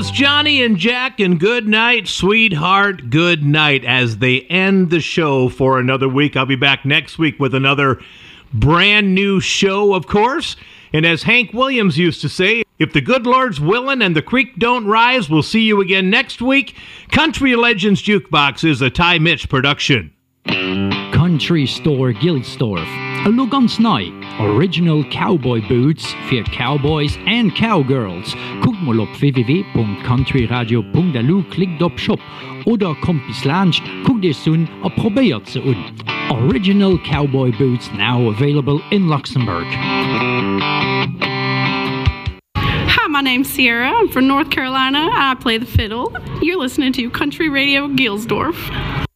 it's Johnny and Jack, and good night, sweetheart, good night, as they end the show for another week. I'll be back next week with another brand new show, of course. And as Hank Williams used to say, if the good Lord's willing and the creek don't rise, we'll see you again next week. Country Legends Jukebox is a Ty Mitch production. Country Store Gilsdorf. A look on night. Original cowboy boots for cowboys and cowgirls. Guck mal op www.countryradio.lu, klickt op Shop oder kommt bis Lunch, guck dir sun und probiert sie un. Original cowboy boots now available in Luxembourg. Hi, my name's Sierra. I'm from North Carolina. I play the fiddle. You're listening to Country Radio Gilsdorf.